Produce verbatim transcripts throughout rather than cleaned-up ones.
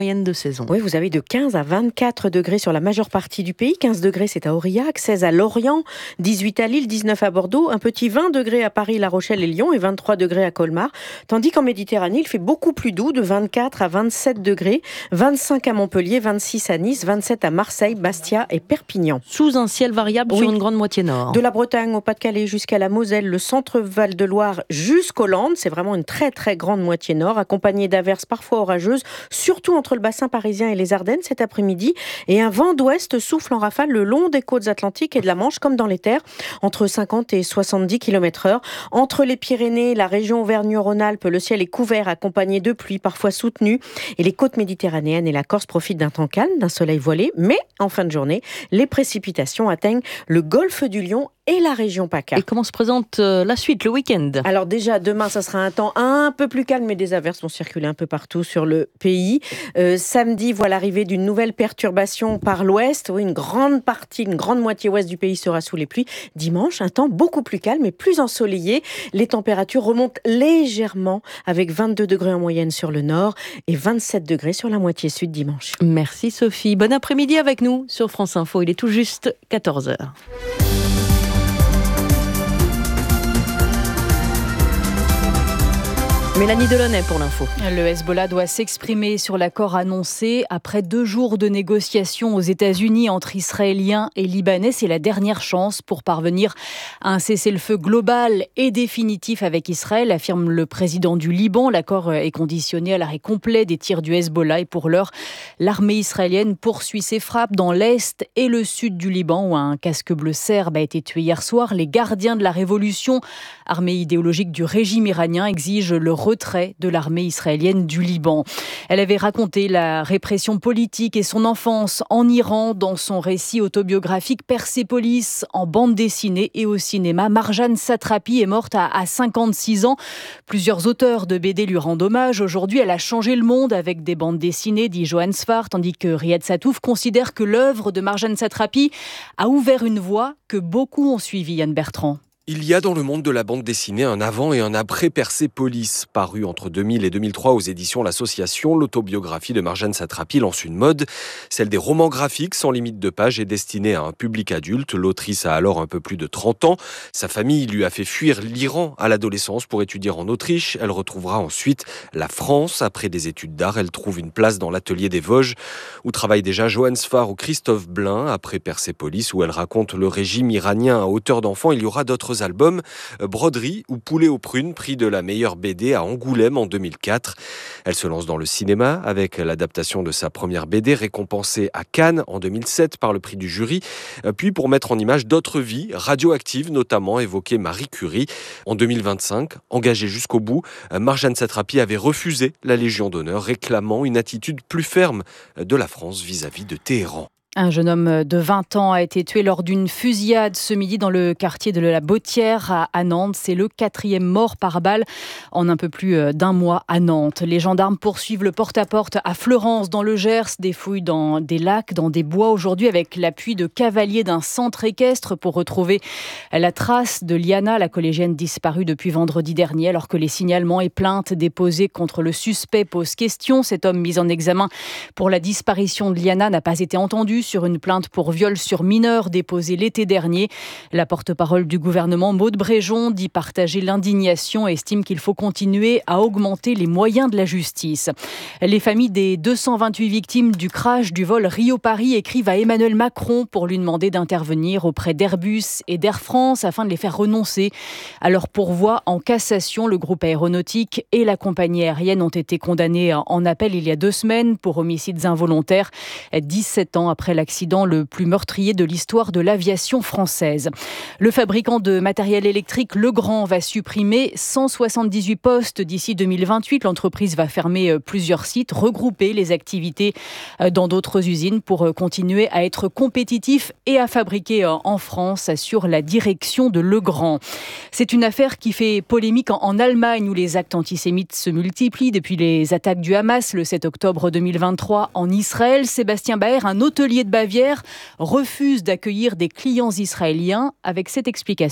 Moyenne de saison. Oui, vous avez de quinze à vingt-quatre degrés sur la majeure partie du pays. quinze degrés, c'est à Aurillac, seize à Lorient, dix-huit à Lille, dix-neuf à Bordeaux, un petit vingt degrés à Paris, La Rochelle et Lyon et vingt-trois degrés à Colmar. Tandis qu'en Méditerranée, il fait beaucoup plus doux, de vingt-quatre à vingt-sept degrés, vingt-cinq à Montpellier, vingt-six à Nice, vingt-sept à Marseille, Bastia et Perpignan. Sous un ciel variable Oui. sur une grande moitié nord. De la Bretagne au Pas-de-Calais jusqu'à la Moselle, le centre Val-de-Loire jusqu'aux Landes, c'est vraiment une très très grande moitié nord, accompagnée d'averses parfois orageuses, surtout entre le bassin parisien et les Ardennes cet après-midi. Et un vent d'ouest souffle en rafale le long des côtes atlantiques et de la Manche, comme dans les terres, entre cinquante et soixante-dix kilomètres heure. Entre les Pyrénées et la région Auvergne-Rhône-Alpes, le ciel est couvert, accompagné de pluies parfois soutenues. Et les côtes méditerranéennes et la Corse profitent d'un temps calme, d'un soleil voilé. Mais en fin de journée, les précipitations atteignent le golfe du Lion et la région PACA. Et comment se présente euh, la suite, le week-end ? Alors déjà, demain, ça sera un temps un peu plus calme, mais des averses vont circuler un peu partout sur le pays. Euh, samedi, voit l'arrivée d'une nouvelle perturbation par l'ouest. Oui, une grande partie, une grande moitié ouest du pays sera sous les pluies. Dimanche, un temps beaucoup plus calme et plus ensoleillé. Les températures remontent légèrement avec vingt-deux degrés en moyenne sur le nord et vingt-sept degrés sur la moitié sud dimanche. Merci Sophie. Bon après-midi avec nous sur France Info. Il est tout juste quatorze heures. Mélanie Delaunay pour l'info. Le Hezbollah doit s'exprimer sur l'accord annoncé après deux jours de négociations aux États-Unis entre Israéliens et Libanais. C'est la dernière chance pour parvenir à un cessez-le-feu global et définitif avec Israël, affirme le président du Liban. L'accord est conditionné à l'arrêt complet des tirs du Hezbollah et pour l'heure, l'armée israélienne poursuit ses frappes dans l'est et le sud du Liban où un casque bleu serbe a été tué hier soir. Les gardiens de la révolution, armée idéologique du régime iranien, exigent le retrait de l'armée israélienne du Liban. Elle avait raconté la répression politique et son enfance en Iran dans son récit autobiographique Persépolis en bande dessinée et au cinéma. Marjane Satrapi est morte à, à cinquante-six ans. Plusieurs auteurs de B D lui rendent hommage. Aujourd'hui, elle a changé le monde avec des bandes dessinées, dit Johan Sfar, tandis que Riyad Satouf considère que l'œuvre de Marjane Satrapi a ouvert une voie que beaucoup ont suivie, Yann Bertrand. Il y a dans le monde de la bande dessinée un avant et un après Persépolis. Paru entre deux mille et deux mille trois aux éditions L'Association, l'autobiographie de Marjane Satrapi lance une mode, celle des romans graphiques sans limite de pages et destinée à un public adulte. L'autrice a alors un peu plus de trente ans. Sa famille lui a fait fuir l'Iran à l'adolescence pour étudier en Autriche. Elle retrouvera ensuite la France. Après des études d'art, elle trouve une place dans l'atelier des Vosges où travaillent déjà Johan Sfar ou Christophe Blain. Après Persépolis, où elle raconte le régime iranien à hauteur d'enfant, il y aura d'autres albums, Broderie ou Poulet aux prunes, prix de la meilleure B D à Angoulême en deux mille quatre. Elle se lance dans le cinéma avec l'adaptation de sa première B D récompensée à Cannes en deux mille sept par le prix du jury. Puis pour mettre en image d'autres vies radioactives, notamment évoquer Marie Curie. En deux mille vingt-cinq, engagée jusqu'au bout, Marjane Satrapi avait refusé la Légion d'honneur, réclamant une attitude plus ferme de la France vis-à-vis de Téhéran. Un jeune homme de vingt ans a été tué lors d'une fusillade ce midi dans le quartier de la Bottière à Nantes. C'est le quatrième mort par balle en un peu plus d'un mois à Nantes. Les gendarmes poursuivent le porte-à-porte à Fleurance dans le Gers, des fouilles dans des lacs, dans des bois aujourd'hui avec l'appui de cavaliers d'un centre équestre pour retrouver la trace de Liana, la collégienne disparue depuis vendredi dernier, alors que les signalements et plaintes déposées contre le suspect posent question. Cet homme mis en examen pour la disparition de Liana n'a pas été entendu sur une plainte pour viol sur mineur déposée l'été dernier. La porte-parole du gouvernement, Maude Bréjon, dit partager l'indignation et estime qu'il faut continuer à augmenter les moyens de la justice. Les familles des deux cent vingt-huit victimes du crash du vol Rio-Paris écrivent à Emmanuel Macron pour lui demander d'intervenir auprès d'Airbus et d'Air France afin de les faire renoncer à leur pourvoi en cassation. Le groupe aéronautique et la compagnie aérienne ont été condamnés en appel il y a deux semaines pour homicides involontaires, dix-sept ans après l'accident le plus meurtrier de l'histoire de l'aviation française. Le fabricant de matériel électrique Legrand va supprimer cent soixante-dix-huit postes d'ici deux mille vingt-huit. L'entreprise va fermer plusieurs sites, regrouper les activités dans d'autres usines pour continuer à être compétitif et à fabriquer en France, assure la direction de Legrand. C'est une affaire qui fait polémique en Allemagne où les actes antisémites se multiplient depuis les attaques du Hamas le sept octobre deux mille vingt-trois en Israël. Sébastien Baer, un hôtelier de Bavière, refuse d'accueillir des clients israéliens avec cette explication.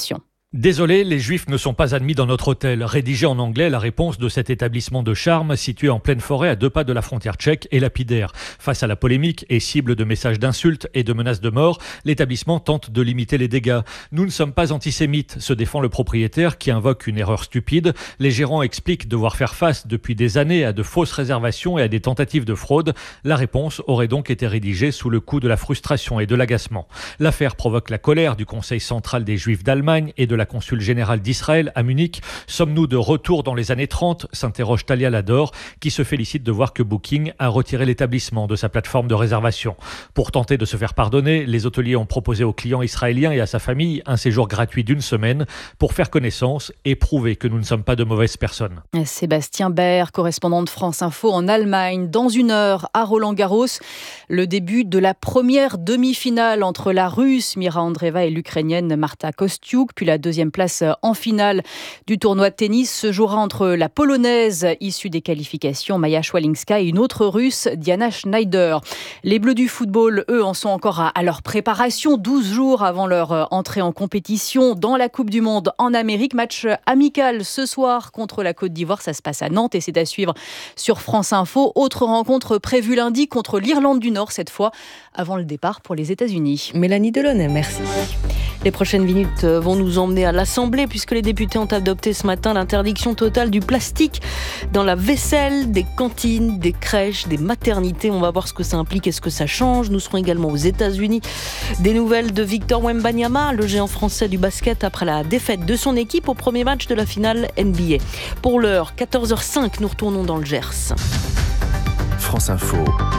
Désolé, les Juifs ne sont pas admis dans notre hôtel. Rédigé en anglais, la réponse de cet établissement de charme situé en pleine forêt à deux pas de la frontière tchèque est lapidaire. Face à la polémique et cible de messages d'insultes et de menaces de mort, l'établissement tente de limiter les dégâts. Nous ne sommes pas antisémites, se défend le propriétaire qui invoque une erreur stupide. Les gérants expliquent devoir faire face depuis des années à de fausses réservations et à des tentatives de fraude. La réponse aurait donc été rédigée sous le coup de la frustration et de l'agacement. L'affaire provoque la colère du Conseil central des Juifs d'Allemagne et de la consul général d'Israël à Munich. Sommes-nous de retour dans les années trente, s'interroge Talia Lador, qui se félicite de voir que Booking a retiré l'établissement de sa plateforme de réservation. Pour tenter de se faire pardonner, les hôteliers ont proposé aux clients israéliens et à sa famille un séjour gratuit d'une semaine pour faire connaissance et prouver que nous ne sommes pas de mauvaises personnes. Sébastien Baer, correspondant de France Info en Allemagne. Dans une heure, à Roland-Garros, le début de la première demi-finale entre la Russe Mira Andreeva et l'Ukrainienne Marta Kostyuk, puis la deuxième place en finale du tournoi de tennis se jouera entre la Polonaise issue des qualifications Maja Szwalinska et une autre Russe, Diana Schneider. Les Bleus du football, eux, en sont encore à, à leur préparation, douze jours avant leur entrée en compétition dans la Coupe du Monde en Amérique. Match amical ce soir contre la Côte d'Ivoire, ça se passe à Nantes et c'est à suivre sur France Info. Autre rencontre prévue lundi contre l'Irlande du Nord, cette fois avant le départ pour les États-Unis. Mélanie Delaunay, merci. Les prochaines minutes vont nous emmener à l'Assemblée puisque les députés ont adopté ce matin l'interdiction totale du plastique dans la vaisselle des cantines, des crèches, des maternités. On va voir ce que ça implique et ce que ça change. Nous serons également aux États-Unis. Des nouvelles de Victor Wembanyama, le géant français du basket, après la défaite de son équipe au premier match de la finale N B A. Pour l'heure, quatorze heures cinq, nous retournons dans le Gers. France Info,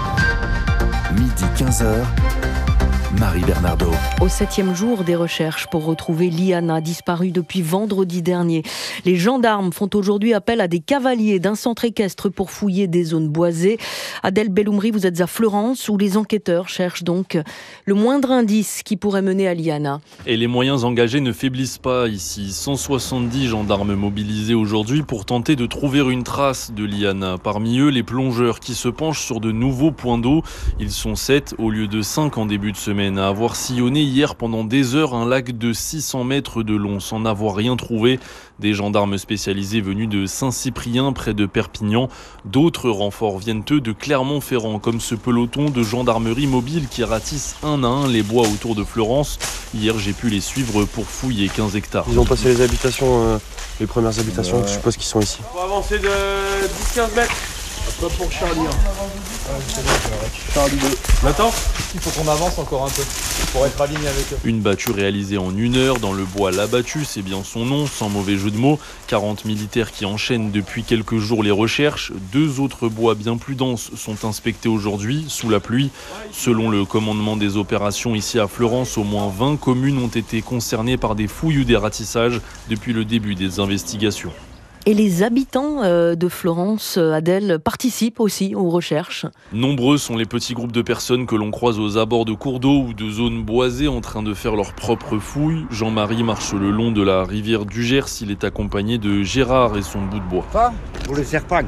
midi quinze heures. Marie Bernardo. Au septième jour des recherches pour retrouver Liana, disparue depuis vendredi dernier. Les gendarmes font aujourd'hui appel à des cavaliers d'un centre équestre pour fouiller des zones boisées. Adèle Belloumri, vous êtes à Fleurance où les enquêteurs cherchent donc le moindre indice qui pourrait mener à Liana. Et les moyens engagés ne faiblissent pas ici. cent soixante-dix gendarmes mobilisés aujourd'hui pour tenter de trouver une trace de Liana. Parmi eux, les plongeurs qui se penchent sur de nouveaux points d'eau. Ils sont sept au lieu de cinq en début de semaine. À avoir sillonné hier pendant des heures un lac de six cents mètres de long sans n'avoir rien trouvé. Des gendarmes spécialisés venus de Saint-Cyprien près de Perpignan. D'autres renforts viennent eux de Clermont-Ferrand, comme ce peloton de gendarmerie mobile qui ratisse un à un les bois autour de Fleurance. Hier, j'ai pu les suivre pour fouiller quinze hectares. Ils ont passé les habitations, euh, les premières habitations, ouais. Je suppose qu'ils sont ici. On va avancer de dix à quinze mètres. Pas pour Charlie. Hein. Charlie deux. Maintenant, il faut qu'on avance encore un peu pour être aligné avec eux. Une battue réalisée en une heure dans le bois La Battue, c'est bien son nom, sans mauvais jeu de mots. quarante militaires qui enchaînent depuis quelques jours les recherches. Deux autres bois bien plus denses sont inspectés aujourd'hui, sous la pluie. Selon le commandement des opérations ici à Fleurance, au moins vingt communes ont été concernées par des fouilles ou des ratissages depuis le début des investigations. Et les habitants de Fleurance, Adèle, participent aussi aux recherches. Nombreux sont les petits groupes de personnes que l'on croise aux abords de cours d'eau ou de zones boisées en train de faire leurs propres fouilles. Jean-Marie marche le long de la rivière du Gers. Il est accompagné de Gérard et son bout de bois. Ça, pour les serpents.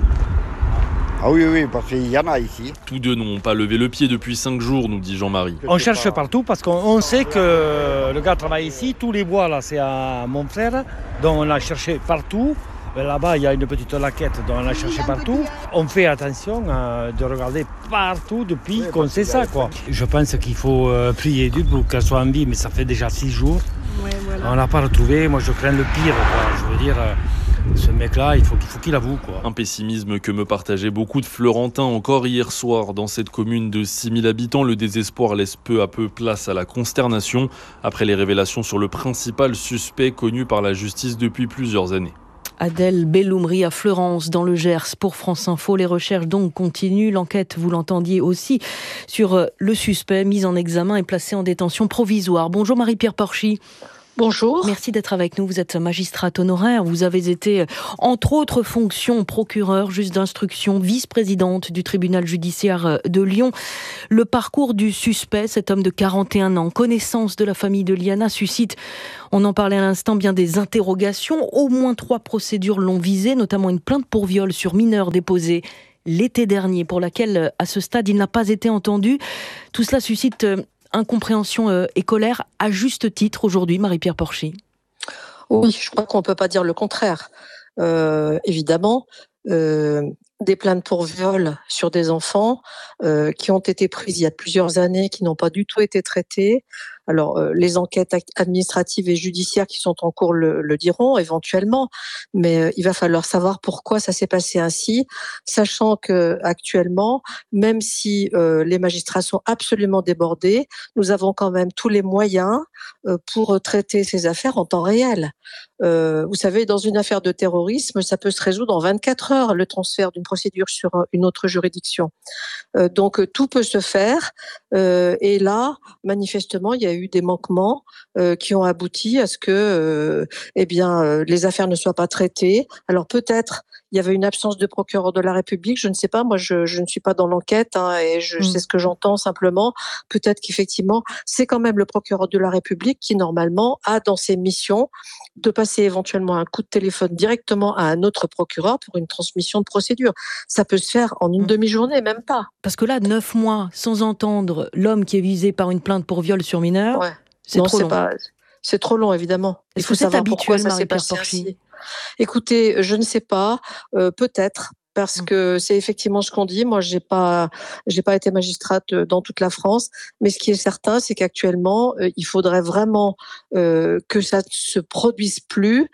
Ah oui, oui, parce qu'il y en a ici. Tous deux n'ont pas levé le pied depuis cinq jours, nous dit Jean-Marie. On cherche partout parce qu'on sait que le gars travaille ici. Tous les bois, là, c'est à mon frère. Donc on a cherché partout. Là-bas, il y a une petite laquette dont on a cherché partout. On fait attention euh, de regarder partout depuis qu'on sait ça, quoi. Je pense qu'il faut euh, prier Dieu pour qu'elle soit en vie, mais ça fait déjà six jours. Ouais, voilà. On ne l'a pas retrouvé. Moi, je crains le pire, quoi. Je veux dire, euh, ce mec-là, il faut, il faut qu'il avoue, quoi. Un pessimisme que me partageaient beaucoup de Florentins encore hier soir. Dans cette commune de six mille habitants, le désespoir laisse peu à peu place à la consternation après les révélations sur le principal suspect connu par la justice depuis plusieurs années. Adèle Belloumri à Fleurance, dans le Gers, pour France Info. Les recherches donc continuent. L'enquête, vous l'entendiez aussi, sur le suspect mis en examen et placé en détention provisoire. Bonjour Marie-Pierre Porchy. Bonjour. Merci d'être avec nous. Vous êtes magistrate honoraire. Vous avez été, entre autres fonctions, procureur, juge d'instruction, vice-présidente du tribunal judiciaire de Lyon. Le parcours du suspect, cet homme de quarante et un ans, connaissance de la famille de Liana, suscite, on en parlait à l'instant, bien des interrogations. Au moins trois procédures l'ont visé, notamment une plainte pour viol sur mineur déposée l'été dernier, pour laquelle, à ce stade, il n'a pas été entendu. Tout cela suscite incompréhension et colère, à juste titre aujourd'hui, Marie-Pierre Porchy. Oui, je crois qu'on ne peut pas dire le contraire. Euh, évidemment, euh, des plaintes pour viol sur des enfants euh, qui ont été prises il y a plusieurs années, qui n'ont pas du tout été traitées. Alors, euh, les enquêtes administratives et judiciaires qui sont en cours le, le diront éventuellement, mais euh, il va falloir savoir pourquoi ça s'est passé ainsi, sachant que actuellement, même si euh, les magistrats sont absolument débordés, nous avons quand même tous les moyens euh, pour traiter ces affaires en temps réel. Euh, vous savez, dans une affaire de terrorisme, ça peut se résoudre en vingt-quatre heures, le transfert d'une procédure sur une autre juridiction. Euh, donc, tout peut se faire. Euh, et là, manifestement, il y a eu des manquements euh, qui ont abouti à ce que euh, eh bien, euh, les affaires ne soient pas traitées. Alors, peut-être, il y avait une absence de procureur de la République, je ne sais pas, moi je, je ne suis pas dans l'enquête hein, et je mmh. sais ce que j'entends simplement. Peut-être qu'effectivement, c'est quand même le procureur de la République qui normalement a dans ses missions de passer éventuellement un coup de téléphone directement à un autre procureur pour une transmission de procédure. Ça peut se faire en une mmh. demi-journée, même pas. Parce que là, neuf mois sans entendre l'homme qui est visé par une plainte pour viol sur mineur, ouais. c'est non, trop c'est long. Pas, c'est trop long, évidemment. Est-ce que c'est habituel, ça s'est passé ainsi. Écoutez, je ne sais pas, euh, peut-être. Parce que c'est effectivement ce qu'on dit. Moi, j'ai pas, j'ai pas été magistrate dans toute la France, mais ce qui est certain, c'est qu'actuellement, euh, il faudrait vraiment euh, que ça ne se produise plus.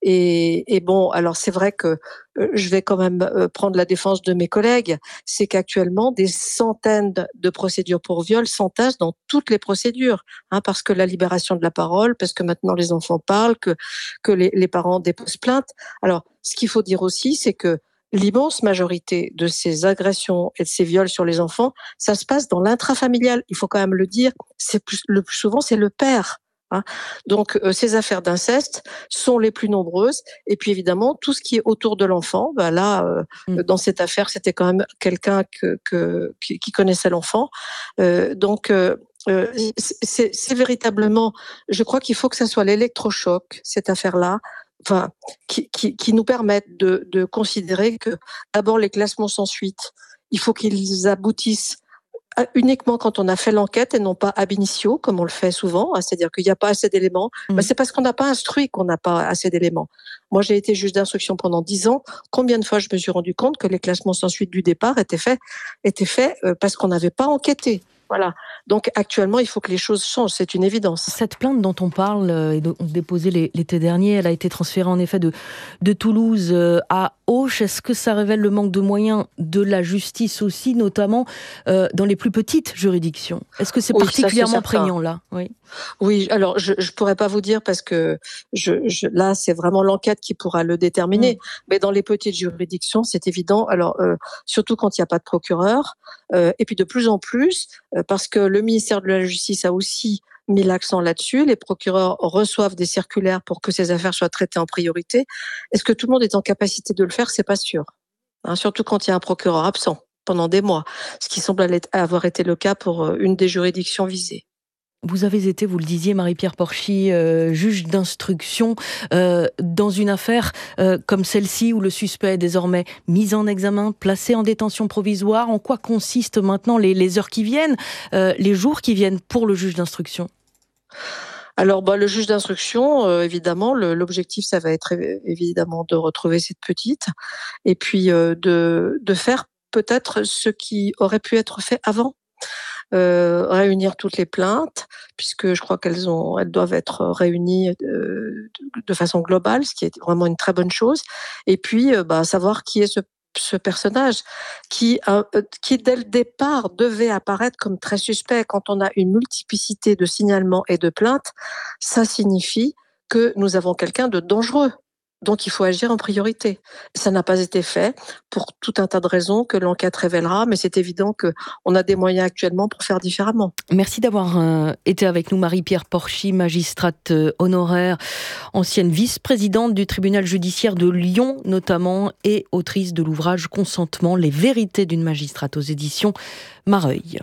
Et, et bon, alors c'est vrai que euh, je vais quand même euh, prendre la défense de mes collègues. C'est qu'actuellement, des centaines de procédures pour viol s'entassent dans toutes les procédures, hein, parce que la libération de la parole, parce que maintenant les enfants parlent, que que les, les parents déposent plainte. Alors, ce qu'il faut dire aussi, c'est que l'immense majorité de ces agressions et de ces viols sur les enfants, ça se passe dans l'intrafamilial. Il faut quand même le dire. C'est plus, le plus souvent, c'est le père. Hein. Donc, euh, ces affaires d'inceste sont les plus nombreuses. Et puis, évidemment, tout ce qui est autour de l'enfant, bah là, euh, mmh. dans cette affaire, c'était quand même quelqu'un que, que, qui, qui connaissait l'enfant. Euh, donc, euh, euh, c'est, c'est véritablement, je crois qu'il faut que ça soit l'électrochoc, cette affaire-là. Enfin, qui, qui, qui nous permettent de, de considérer que d'abord les classements sans suite, il faut qu'ils aboutissent uniquement quand on a fait l'enquête et non pas ab initio, comme on le fait souvent, hein, c'est-à-dire qu'il n'y a pas assez d'éléments. Mmh. Ben, c'est parce qu'on n'a pas instruit qu'on n'a pas assez d'éléments. Moi, j'ai été juge d'instruction pendant dix ans. Combien de fois je me suis rendu compte que les classements sans suite du départ étaient faits, étaient faits euh, parce qu'on n'avait pas enquêté. Voilà. Donc actuellement, il faut que les choses changent, c'est une évidence. Cette plainte dont on parle et dont on déposait l'été dernier, elle a été transférée en effet de, de Toulouse à Auch. Est-ce que ça révèle le manque de moyens de la justice aussi, notamment euh, dans les plus petites juridictions? Est-ce que c'est oui, particulièrement ça, c'est prégnant là? Oui. Oui, alors je je pourrais pas vous dire parce que je, je là c'est vraiment l'enquête qui pourra le déterminer. Mmh. Mais dans les petites juridictions, c'est évident. Alors euh, surtout quand il n'y a pas de procureur, euh, et puis de plus en plus euh, parce que le ministère de la Justice a aussi mis l'accent là-dessus. Les procureurs reçoivent des circulaires pour que ces affaires soient traitées en priorité. Est-ce que tout le monde est en capacité de le faire? C'est pas sûr. Hein, surtout quand il y a un procureur absent pendant des mois, ce qui semble avoir été le cas pour une des juridictions visées. Vous avez été, vous le disiez, Marie-Pierre Porchy, euh, juge d'instruction euh, dans une affaire euh, comme celle-ci où le suspect est désormais mis en examen, placé en détention provisoire. En quoi consistent maintenant les, les heures qui viennent, euh, les jours qui viennent pour le juge d'instruction ? Alors, bah, le juge d'instruction, euh, évidemment, le, l'objectif, ça va être évidemment de retrouver cette petite et puis euh, de, de faire peut-être ce qui aurait pu être fait avant. Euh, réunir toutes les plaintes, puisque je crois qu'elles ont, elles doivent être réunies de, de façon globale, ce qui est vraiment une très bonne chose. Et puis, euh, bah, savoir qui est ce, ce personnage, qui, euh, qui dès le départ devait apparaître comme très suspect. Quand on a une multiplicité de signalements et de plaintes, ça signifie que nous avons quelqu'un de dangereux. Donc, il faut agir en priorité. Ça n'a pas été fait pour tout un tas de raisons que l'enquête révélera, mais c'est évident qu'on a des moyens actuellement pour faire différemment. Merci d'avoir euh, été avec nous, Marie-Pierre Porchy, magistrate euh, honoraire, ancienne vice-présidente du tribunal judiciaire de Lyon notamment, et autrice de l'ouvrage Consentement, les vérités d'une magistrate aux éditions Mareuil.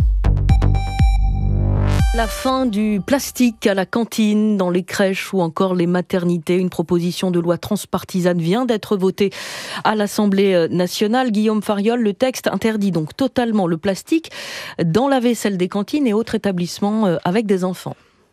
La fin du plastique à la cantine, dans les crèches ou encore les maternités. Une proposition de loi transpartisane vient d'être votée à l'Assemblée nationale. Guillaume Fariol, le texte interdit donc totalement le plastique dans la vaisselle des cantines et autres établissements avec des enfants.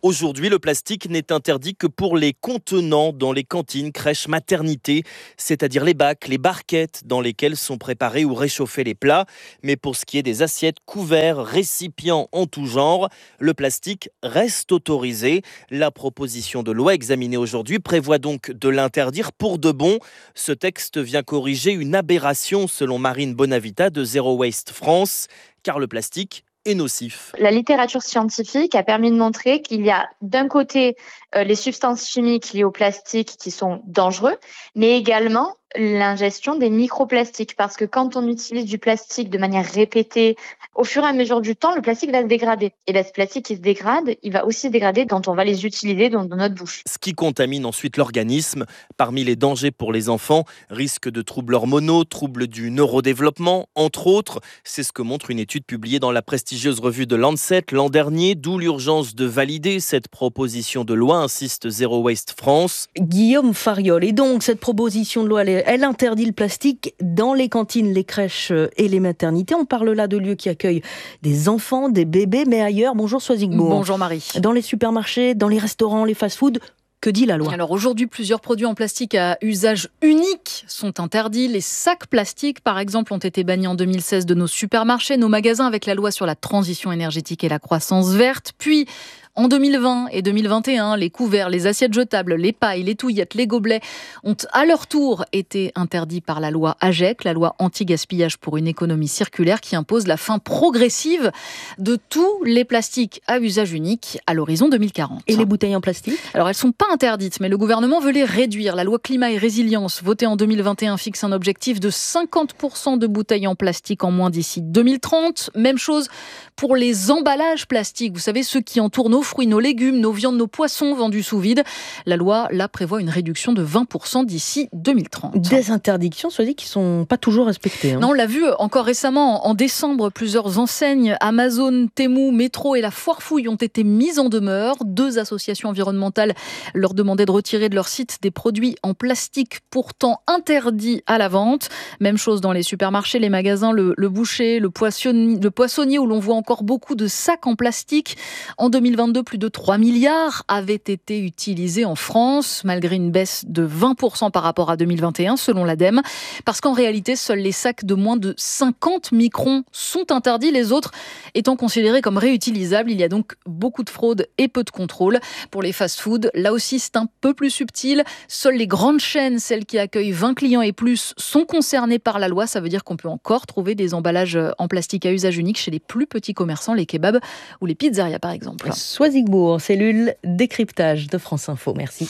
Aujourd'hui, le plastique n'est interdit que pour les contenants dans les cantines, crèches, maternités, c'est-à-dire les bacs, les barquettes dans lesquelles sont préparés ou réchauffés les plats. Mais pour ce qui est des assiettes, couverts, récipients en tout genre, le plastique reste autorisé. La proposition de loi examinée aujourd'hui prévoit donc de l'interdire pour de bon. Ce texte vient corriger une aberration selon Marine Bonavita de Zero Waste France, car le plastique est nocif. La littérature scientifique a permis de montrer qu'il y a d'un côté euh, les substances chimiques liées au plastique qui sont dangereux, mais également l'ingestion des microplastiques, parce que quand on utilise du plastique de manière répétée, au fur et à mesure du temps, le plastique va se dégrader. Et là, ce plastique qui se dégrade, il va aussi se dégrader quand on va les utiliser dans, dans notre bouche. Ce qui contamine ensuite l'organisme. Parmi les dangers pour les enfants, risque de troubles hormonaux, troubles du neurodéveloppement, entre autres. C'est ce que montre une étude publiée dans la prestigieuse revue de Lancet l'an dernier, d'où l'urgence de valider cette proposition de loi, insiste Zero Waste France. Guillaume Fariol, et donc cette proposition de loi, elle, elle interdit le plastique dans les cantines, les crèches et les maternités. On parle là de lieux qui accueillent des enfants, des bébés, mais ailleurs. Bonjour Soisigbourg. Bonjour Marie. Dans les supermarchés, dans les restaurants, les fast-foods, que dit la loi ? Alors aujourd'hui, plusieurs produits en plastique à usage unique sont interdits. Les sacs plastiques, par exemple, ont été bannis en deux mille seize de nos supermarchés, nos magasins, avec la loi sur la transition énergétique et la croissance verte. Puis, en deux mille vingt et deux mille vingt et un, les couverts, les assiettes jetables, les pailles, les touillettes, les gobelets ont à leur tour été interdits par la loi AGEC, la loi anti-gaspillage pour une économie circulaire, qui impose la fin progressive de tous les plastiques à usage unique à l'horizon deux mille quarante. Et les bouteilles en plastique ? Alors elles ne sont pas interdites, mais le gouvernement veut les réduire. La loi climat et résilience, votée en deux mille vingt et un, fixe un objectif de cinquante pour cent de bouteilles en plastique en moins d'ici deux mille trente. Même chose pour les emballages plastiques. Vous savez, ceux qui entourent nos fruits, nos légumes, nos viandes, nos poissons vendus sous vide. La loi, là, prévoit une réduction de vingt pour cent d'ici deux mille trente. Des interdictions, soit dit, qui ne sont pas toujours respectées. Hein. Non, on l'a vu encore récemment, en décembre, plusieurs enseignes, Amazon, Temu, Métro et la Foire Fouille ont été mises en demeure. Deux associations environnementales leur demandaient de retirer de leur site des produits en plastique pourtant interdits à la vente. Même chose dans les supermarchés, les magasins, le, le boucher, le poissonnier, le poissonnier où l'on voit encore beaucoup de sacs en plastique. En deux mille vingt-deux, plus de trois milliards avaient été utilisés en France, malgré une baisse de vingt pour cent par rapport à deux mille vingt et un, selon l'ADEME. Parce qu'en réalité, seuls les sacs de moins de cinquante microns sont interdits, les autres étant considérés comme réutilisables. Il y a donc beaucoup de fraude et peu de contrôle. Pour les fast-foods, là aussi, c'est un peu plus subtil. Seules les grandes chaînes, celles qui accueillent vingt clients et plus, sont concernées par la loi. Ça veut dire qu'on peut encore trouver des emballages en plastique à usage unique chez les plus petits commerçants, les kebabs ou les pizzerias, par exemple. Soisigbourg, cellule décryptage de France Info. Merci.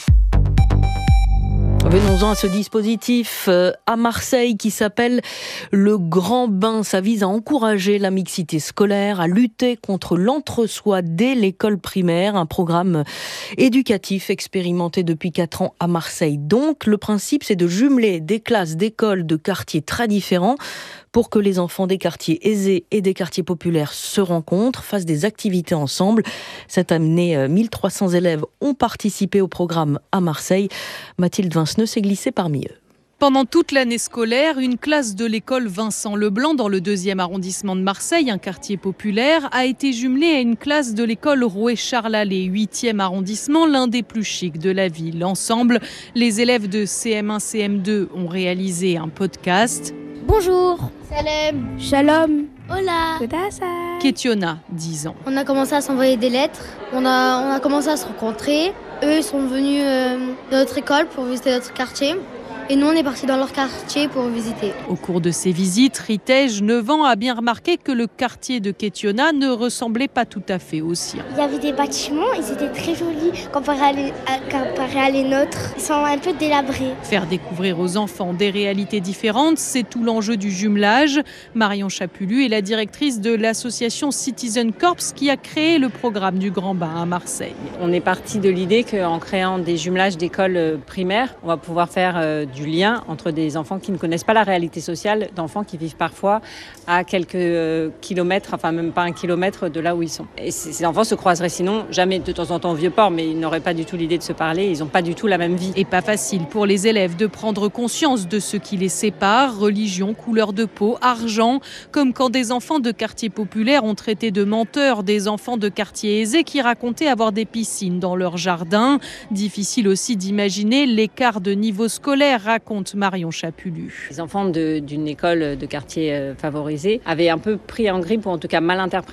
Venons-en à ce dispositif à Marseille qui s'appelle le Grand Bain. Ça vise à encourager la mixité scolaire, à lutter contre l'entre-soi dès l'école primaire. Un programme éducatif expérimenté depuis quatre ans à Marseille. Donc, le principe, c'est de jumeler des classes d'écoles de quartiers très différents pour que les enfants des quartiers aisés et des quartiers populaires se rencontrent, fassent des activités ensemble. Cette année, mille trois cents élèves ont participé au programme à Marseille. Mathilde Vinceneux s'est glissée parmi eux. Pendant toute l'année scolaire, une classe de l'école Vincent Leblanc dans le deuxième arrondissement de Marseille, un quartier populaire, a été jumelée à une classe de l'école Rouet-Charles Allais, huitième arrondissement, l'un des plus chics de la ville. Ensemble, les élèves de C M un C M deux ont réalisé un podcast. Bonjour. Salam. Shalom. Hola. Ketiona, dix ans. On a commencé à s'envoyer des lettres, on a, on a commencé à se rencontrer. Eux sont venus euh, dans notre école pour visiter notre quartier. Et nous, on est partis dans leur quartier pour visiter. Au cours de ces visites, Ritej, neuf ans, a bien remarqué que le quartier de Ketiona ne ressemblait pas tout à fait au sien. Il y avait des bâtiments, ils étaient très jolis comparés à les, à, comparés à les nôtres. Ils sont un peu délabrés. Faire découvrir aux enfants des réalités différentes, c'est tout l'enjeu du jumelage. Marion Chapulu est la directrice de l'association Citizen Corps qui a créé le programme du Grand Bain à Marseille. On est parti de l'idée qu'en créant des jumelages d'écoles primaires, on va pouvoir faire du lien entre des enfants qui ne connaissent pas la réalité sociale, d'enfants qui vivent parfois à quelques kilomètres, enfin même pas un kilomètre de là où ils sont. Et ces enfants se croiseraient sinon jamais, de temps en temps au Vieux-Port, mais ils n'auraient pas du tout l'idée de se parler, ils n'ont pas du tout la même vie. Et pas facile pour les élèves de prendre conscience de ce qui les sépare, religion, couleur de peau, argent, comme quand des enfants de quartiers populaires ont traité de menteurs des enfants de quartiers aisés qui racontaient avoir des piscines dans leur jardin. Difficile aussi d'imaginer l'écart de niveau scolaire, raconte Marion Chapulu. Les enfants de, d'une école de quartier favorisé avaient un peu pris en grippe, ou en tout cas mal interprété